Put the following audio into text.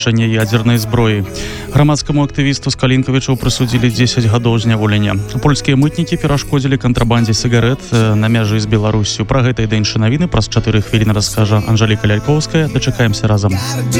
ядзернай зброі. Грамадскаму актывісту з Калінкавічаў прысудзілі 10 гадоў зняволення. Польскія мытнікі перашкодзілі кантрабандзе сігарэт на мяжы з Беларусю. Пра гэта і да іншыя навіны праз 4 хвіліны раскажа Анжэліка Лялькоўская. Дачакаемся разам.